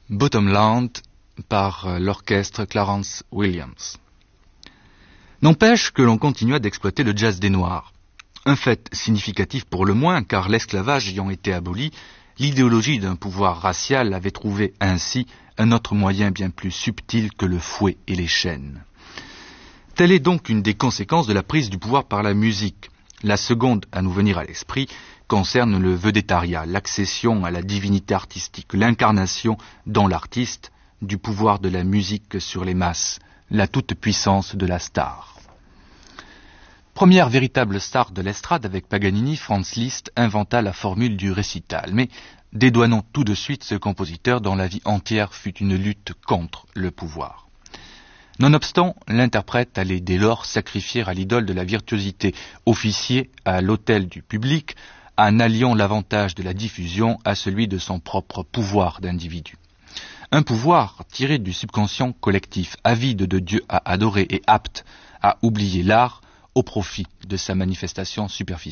Bottomland par l'orchestre Clarence Williams. N'empêche que l'on continua d'exploiter le jazz des Noirs. Un fait significatif pour le moins, car l'esclavage ayant été aboli, l'idéologie d'un pouvoir racial avait trouvé ainsi un autre moyen bien plus subtil que le fouet et les chaînes. Telle est donc une des conséquences de la prise du pouvoir par la musique. La seconde à nous venir à l'esprit concerne le vedettariat, l'accession à la divinité artistique, l'incarnation dans l'artiste du pouvoir de la musique sur les masses, la toute-puissance de la star. Première véritable star de l'estrade avec Paganini, Franz Liszt inventa la formule du récital. Mais dédouanons tout de suite ce compositeur dont la vie entière fut une lutte contre le pouvoir. Nonobstant, l'interprète allait dès lors sacrifier à l'idole de la virtuosité, officier à l'autel du public, en alliant l'avantage de la diffusion à celui de son propre pouvoir d'individu. Un pouvoir tiré du subconscient collectif, avide de Dieu à adorer et apte à oublier l'art au profit de sa manifestation superficielle.